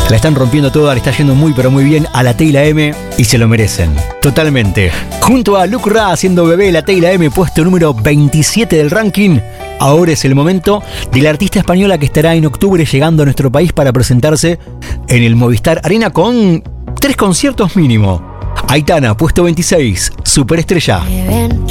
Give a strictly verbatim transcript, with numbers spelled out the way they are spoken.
La están rompiendo toda, le está yendo muy pero muy bien a la T y la M y se lo merecen. Totalmente. Junto a Luke Ra haciendo Bebé, la T y la M, puesto número veintisiete del ranking. Ahora es el momento de la artista española que estará en octubre llegando a nuestro país para presentarse en el Movistar Arena con tres conciertos mínimo. Aitana, puesto veintiséis, Superestrella.